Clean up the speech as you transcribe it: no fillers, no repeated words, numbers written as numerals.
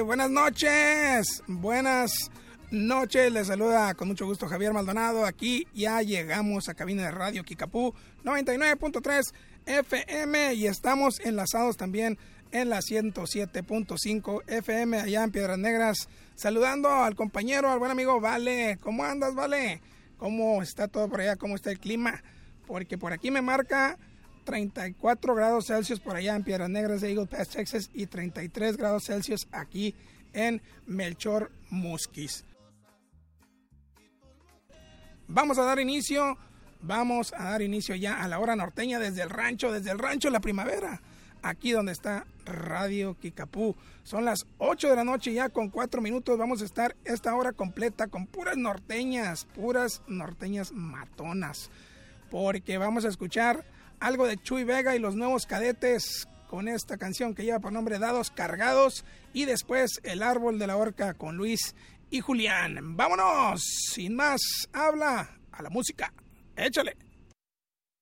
buenas noches. Buenas noches, les saluda con mucho gusto Javier Maldonado. Aquí ya llegamos a cabina de Radio Kickapoo 99.3 FM y estamos enlazados también en la 107.5 FM allá en Piedras Negras. Saludando al compañero, al buen amigo Vale. ¿Cómo andas, Vale? ¿Cómo está todo por allá? ¿Cómo está el clima? Porque por aquí me marca 34 grados Celsius por allá en Piedras Negras de Eagle Pass, Texas, y 33 grados Celsius aquí en Melchor, Musquis. Vamos a dar inicio ya a la hora norteña desde el rancho La Primavera, aquí donde está Radio Kickapoo. Son las 8 de la noche ya con 4 minutos. Vamos a estar esta hora completa con puras norteñas matonas, porque vamos a escuchar algo de Chuy Vega y los Nuevos Cadetes con esta canción que lleva por nombre Dados Cargados, y después El Árbol de la Horca con Luis y Julián. ¡Vámonos! Sin más, habla a la música. ¡Échale!